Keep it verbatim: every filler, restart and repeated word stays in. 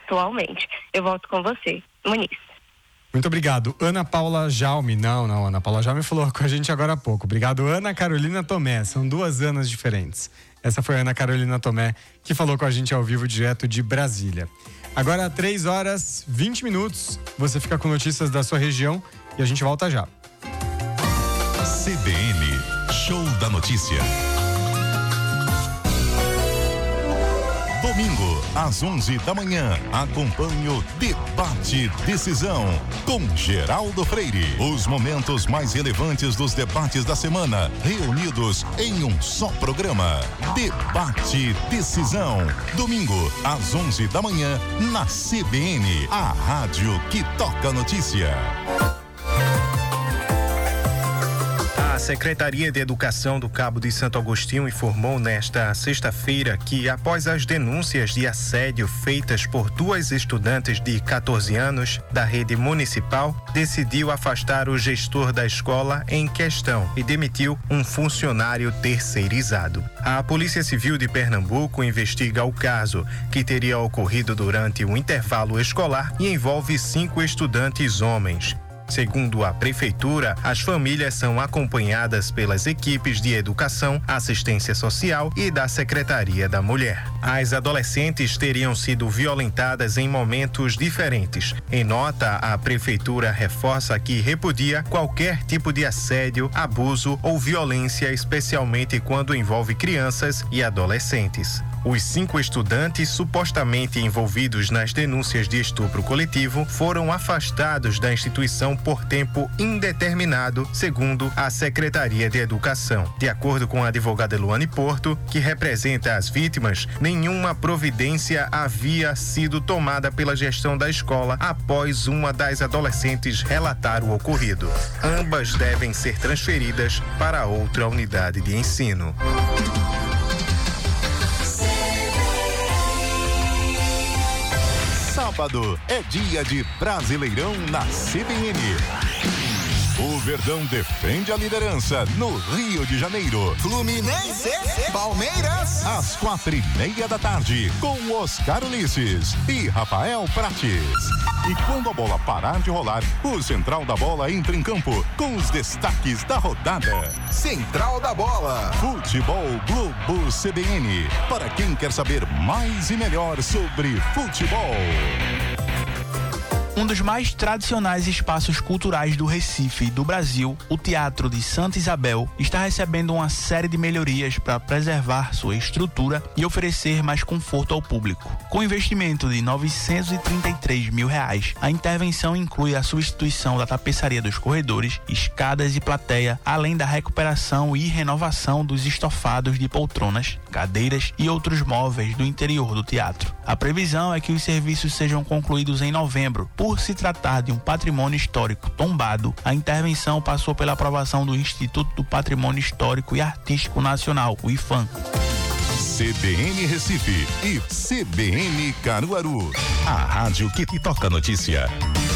atualmente. Eu volto com você, Muniz. Muito obrigado. Ana Paula Jaume. Não, não, Ana Paula Jaume falou com a gente agora há pouco. Obrigado, Ana Carolina Tomé. São duas Anas diferentes. Essa foi a Ana Carolina Tomé, que falou com a gente ao vivo, direto de Brasília. Agora, três horas, vinte minutos. Você fica com notícias da sua região e a gente volta já. C B N, Show da Notícia. Domingo, às onze da manhã, acompanhe o Debate Decisão com Geraldo Freire. Os momentos mais relevantes dos debates da semana, reunidos em um só programa. Debate Decisão. Domingo, às onze da manhã, na C B N, a rádio que toca a notícia. A Secretaria de Educação do Cabo de Santo Agostinho informou nesta sexta-feira que, após as denúncias de assédio feitas por duas estudantes de catorze anos da rede municipal, decidiu afastar o gestor da escola em questão e demitiu um funcionário terceirizado. A Polícia Civil de Pernambuco investiga o caso, que teria ocorrido durante o intervalo escolar e envolve cinco estudantes homens. Segundo a Prefeitura, as famílias são acompanhadas pelas equipes de educação, assistência social e da Secretaria da Mulher. As adolescentes teriam sido violentadas em momentos diferentes. Em nota, a Prefeitura reforça que repudia qualquer tipo de assédio, abuso ou violência, especialmente quando envolve crianças e adolescentes. Os cinco estudantes supostamente envolvidos nas denúncias de estupro coletivo foram afastados da instituição por tempo indeterminado, segundo a Secretaria de Educação. De acordo com a advogada Luane Porto, que representa as vítimas, nenhuma providência havia sido tomada pela gestão da escola após uma das adolescentes relatar o ocorrido. Ambas devem ser transferidas para outra unidade de ensino. Sábado é dia de Brasileirão na C B N. O Verdão defende a liderança no Rio de Janeiro. Fluminense, Palmeiras. Às quatro e meia da tarde, com Oscar Ulisses e Rafael Prates. E quando a bola parar de rolar, o Central da Bola entra em campo com os destaques da rodada. Central da Bola. Futebol Globo C B N. Para quem quer saber mais e melhor sobre futebol. Um dos mais tradicionais espaços culturais do Recife e do Brasil, o Teatro de Santa Isabel, está recebendo uma série de melhorias para preservar sua estrutura e oferecer mais conforto ao público. Com investimento de novecentos e trinta e três mil reais, a intervenção inclui a substituição da tapeçaria dos corredores, escadas e plateia, além da recuperação e renovação dos estofados de poltronas, cadeiras e outros móveis do interior do teatro. A previsão é que os serviços sejam concluídos em novembro. Por se tratar de um patrimônio histórico tombado, a intervenção passou pela aprovação do Instituto do Patrimônio Histórico e Artístico Nacional, o IFAM. C B N Recife e C B N Caruaru. A rádio que toca a notícia.